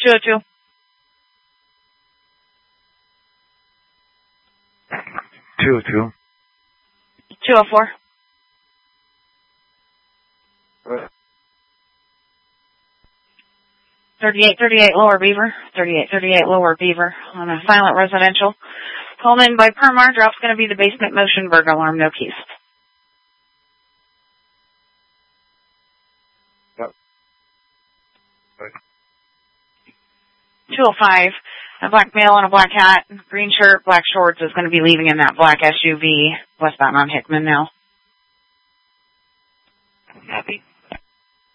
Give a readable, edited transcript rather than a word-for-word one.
202. 202. 204. 3838 Lower Beaver. 3838 Lower Beaver on a silent residential. Called in by Permar. Drop's going to be the basement motion burglar alarm. No keys. Yep. 205. A black male in a black hat, green shirt, black shorts is going to be leaving in that black SUV westbound on Hickman now. Happy.